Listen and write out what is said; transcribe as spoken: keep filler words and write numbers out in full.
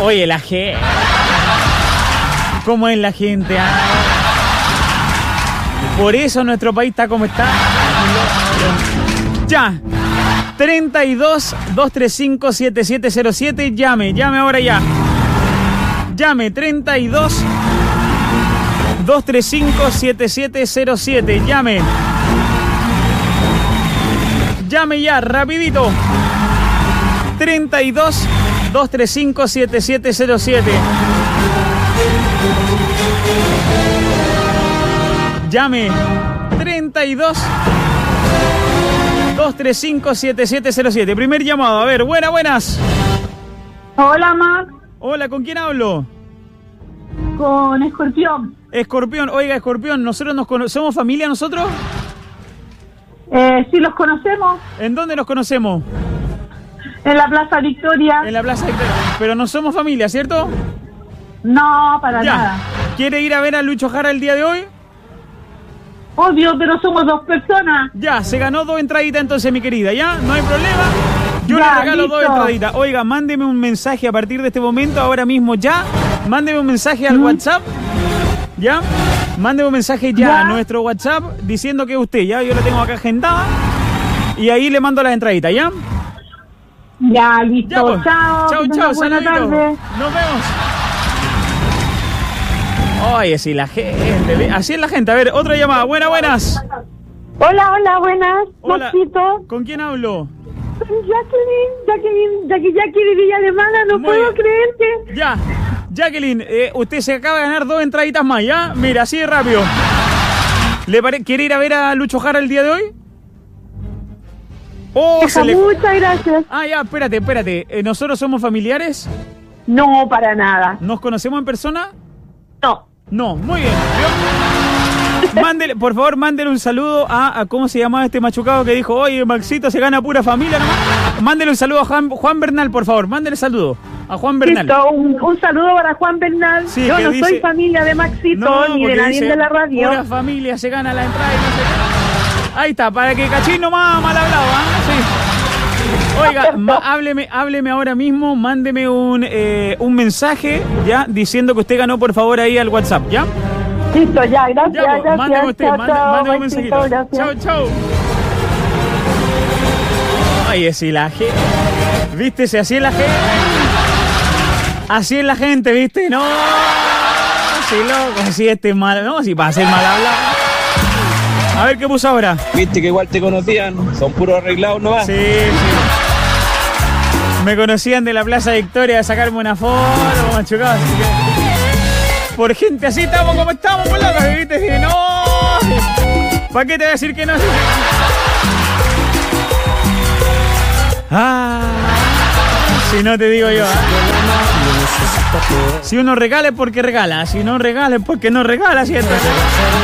Oye, la gente. ¿Cómo es la gente? Ah? Por eso nuestro país está como está. Ya. treinta y dos, doscientos treinta y cinco, setenta y siete cero siete. Llame, llame ahora ya. Llame treinta y dos, doscientos treinta y cinco, setenta y siete cero siete. Llame. Llame ya, rapidito. treinta y dos, doscientos treinta y cinco, setenta y siete cero siete. Llame. treinta y dos, doscientos treinta y cinco, setenta y siete cero siete. Primer llamado. A ver, buenas, buenas. Hola, Max. Hola, ¿con quién hablo? Con Escorpión. Escorpión, oiga, Escorpión, ¿nosotros nos cono- somos familia nosotros? Eh, sí, los conocemos. ¿En dónde nos conocemos? En la Plaza Victoria. En la Plaza Victoria. Pero no somos familia, ¿cierto? No, para Ya. nada. ¿Quiere ir a ver a Lucho Jara el día de hoy? Obvio, pero somos dos personas. Ya, se ganó dos entraditas entonces, mi querida, ¿ya? No hay problema. Yo Ya, le regalo listo. dos entraditas. Oiga, mándeme un mensaje a partir de este momento, ahora mismo ya. Mándeme un mensaje al ¿Mm? WhatsApp, ¿ya? Mándeme un mensaje ya, Ya. a nuestro WhatsApp diciendo que es usted, ¿ya? Yo la tengo acá agendada. Y ahí le mando las entraditas, ¿ya? Ya, listo. Ya, pues. Chao. Chau, que chau, tengas buena saluditos. tarde. Nos vemos. Oye, sí, la gente. Así es la gente. A ver, otra llamada. Buenas, buenas. Hola, hola, buenas. Hola. Maxito. ¿Con quién hablo? Jacqueline, Jacqueline, Jackie, Jackie de Villa Alemana. No Muy puedo bien. creerte. Ya. Jacqueline, eh, usted se acaba de ganar dos entraditas más, ¿ya? Mira, así de rápido. ¿Le pare- ¿Quiere ir a ver a Lucho Jara el día de hoy? Oh, se le... Muchas gracias. Ah, ya, espérate, espérate. Eh, ¿Nosotros somos familiares? No, para nada. ¿Nos conocemos en persona? No. No, muy bien. ¿Vio? Mándele, por favor, mándele un saludo a, a ¿cómo se llamaba este machucado que dijo, oye, Maxito se gana pura familia nomás? Mándele un saludo a Juan, Juan Bernal, por favor. Mándele saludo a Juan Bernal. Listo, un, un saludo para Juan Bernal. Sí, Yo que no dice- soy familia de Maxito ni de porque nadie dice, de la radio. pura familia se gana la entrada y no sé qué. Ahí está, para que Cachín nomás mal hablado, ¿ah? Sí. Oiga, ma- hábleme, hábleme ahora mismo, mándeme un, eh, un mensaje, ¿ya? Diciendo que usted ganó, por favor, ahí al WhatsApp, ¿ya? Listo, ya, gracias, Ya, pues, gracias. mándeme usted, chao, mande, chao, mándeme un Maxito, mensajito. gracias. Chau, chau. Oye, si la gente... ¿Viste? Si así es la gente... Así es la gente, ¿viste? No, si loco, si este es mal... No, si va a ser mal hablado. A ver, ¿qué puso ahora? Viste que igual te conocían, son puros arreglados nomás. Sí, sí. Me conocían de la Plaza Victoria de sacarme una foto, machucado, así que... Por gente así estamos como estamos, por locos, ¿viste? Dije, no... ¿Para qué te voy a decir que no? Ah... Si no te digo yo, ¿eh? Si uno regala es porque regala, si no regala es porque no regala, ¿cierto?